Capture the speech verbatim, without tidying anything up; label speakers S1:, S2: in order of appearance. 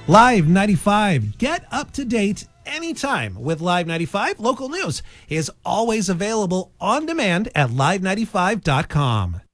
S1: Live ninety-five. Get up to date anytime with Live ninety-five. Local news is always available on demand at live ninety-five dot com.